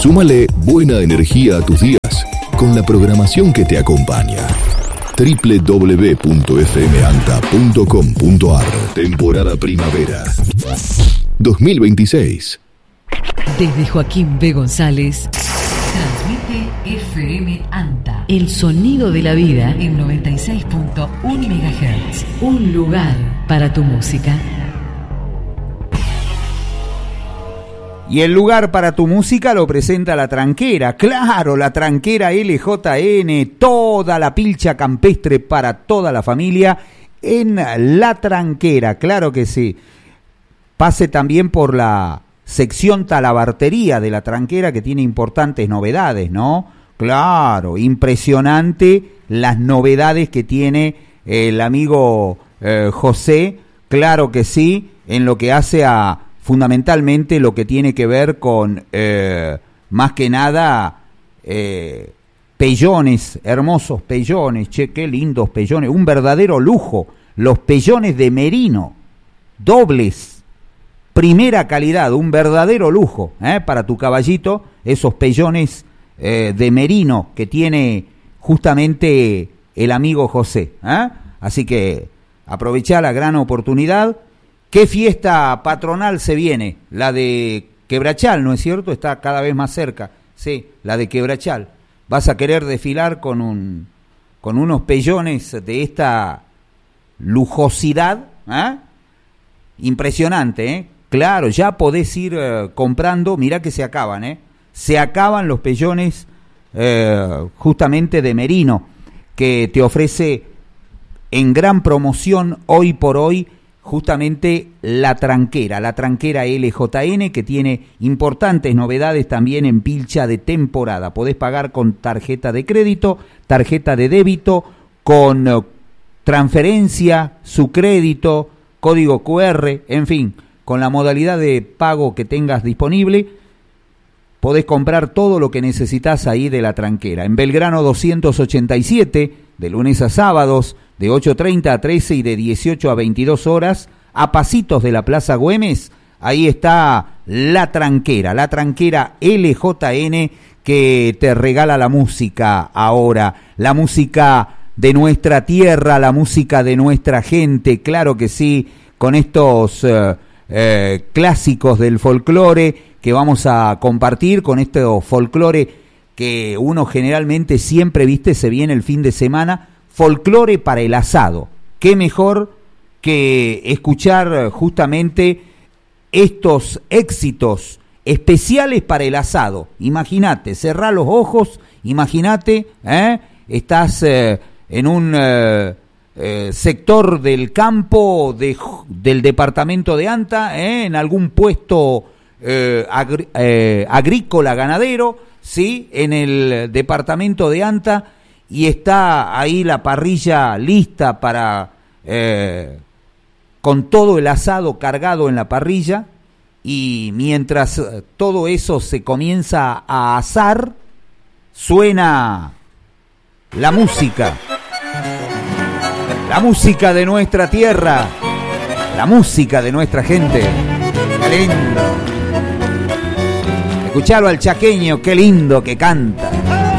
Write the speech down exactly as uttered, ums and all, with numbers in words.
Súmale buena energía a tus días con la programación que te acompaña. doble u doble u doble u punto f m anta punto com punto a r. Temporada Primavera dos mil veintiséis. Desde Joaquín B. González, transmite F M Anta, el sonido de la vida en noventa y seis punto uno megahertz. Un lugar para tu música. Y el lugar para tu música lo presenta La Tranquera. Claro, La Tranquera L J N, toda la pilcha campestre para toda la familia en La Tranquera, claro que sí. Pase también por la sección Talabartería de La Tranquera, que tiene importantes novedades, ¿no? Claro, impresionante las novedades que tiene el amigo eh, José, claro que sí, en lo que hace a fundamentalmente lo que tiene que ver con, eh, más que nada, eh, pellones, hermosos pellones, che, qué lindos pellones, un verdadero lujo, los pellones de merino, dobles, primera calidad, un verdadero lujo, ¿eh? Para tu caballito, esos pellones eh, de merino que tiene justamente el amigo José, ¿eh? Así que aprovechá la gran oportunidad. ¿Qué fiesta patronal se viene? La de Quebrachal, ¿no es cierto? Está cada vez más cerca, sí, la de Quebrachal. Vas a querer desfilar con un con unos pellones de esta lujosidad, ¿eh? Impresionante, ¿eh? Claro, ya podés ir eh, comprando, mirá que se acaban, ¿eh? Se acaban los pellones eh, justamente de merino, que te ofrece en gran promoción hoy por hoy justamente La Tranquera, La Tranquera L J N, que tiene importantes novedades también en pilcha de temporada. Podés pagar con tarjeta de crédito, tarjeta de débito, con uh, transferencia, su crédito, código Q R, en fin, con la modalidad de pago que tengas disponible, podés comprar todo lo que necesitas ahí de La Tranquera. En Belgrano doscientos ochenta y siete, de lunes a sábados, de ocho treinta a trece y de dieciocho a veintidós horas, a pasitos de la Plaza Güemes, ahí está La Tranquera, La Tranquera L J N, que te regala la música ahora, la música de nuestra tierra, la música de nuestra gente, claro que sí, con estos eh, eh, clásicos del folclore que vamos a compartir, con este folclore que uno generalmente siempre, viste, se viene el fin de semana, folclore para el asado. Qué mejor que escuchar justamente estos éxitos especiales para el asado. Imagínate, cerrá los ojos, imagínate, ¿eh? estás eh, en un eh, eh, sector del campo de, del departamento de Anta, ¿eh? en algún puesto eh, agri, eh, agrícola ganadero, ¿sí? en el departamento de Anta, y está ahí la parrilla lista para eh, con todo el asado cargado en la parrilla, y mientras todo eso se comienza a asar, suena la música, la música de nuestra tierra, la música de nuestra gente. Qué lindo. Escuchalo al chaqueño, qué lindo que canta.